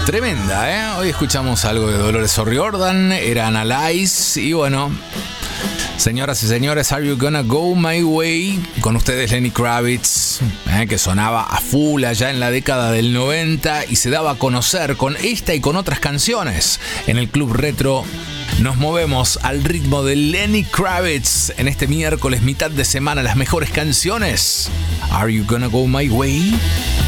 Tremenda, ¿eh? Hoy escuchamos algo de Dolores O'Riordan, era Analyze, y bueno, señoras y señores, Are You Gonna Go My Way? Con ustedes Lenny Kravitz, que sonaba a full allá en la década del 90 y se daba a conocer con esta y con otras canciones. En el Club Retro nos movemos al ritmo de Lenny Kravitz en este miércoles, mitad de semana, las mejores canciones. Are You Gonna Go My Way?